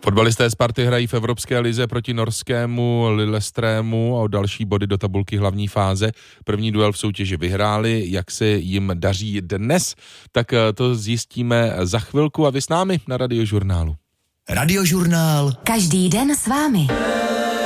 Fotbalisté Sparty hrají v Evropské lize proti norskému Lillestrému a o další body do tabulky hlavní fáze. První duel v soutěži vyhráli, jak se jim daří dnes, tak to zjistíme za chvilku a vy s námi na Radiožurnálu. Radiožurnál. Každý den s vámi.